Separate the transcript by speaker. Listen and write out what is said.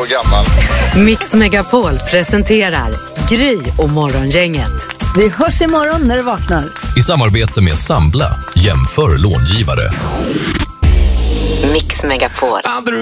Speaker 1: år gammal.
Speaker 2: Mix Megapol presenterar Gry och Morgongänget.
Speaker 3: Vi hörs imorgon när du vaknar.
Speaker 4: I samarbete med Sambla, jämför långivare.
Speaker 2: Mix Megapol.